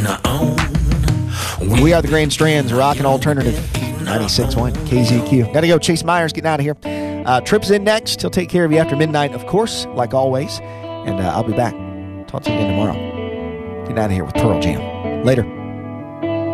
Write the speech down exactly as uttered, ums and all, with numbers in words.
on. We are the Grand Strands, rock and alternative. ninety-six point one K Z Q. Gotta go. Chase Myers getting out of here. Uh, Tripp's in next. He'll take care of you after midnight, of course, like always. And uh, I'll be back. Talk to you again tomorrow. Get out of here with Pearl Jam. Later.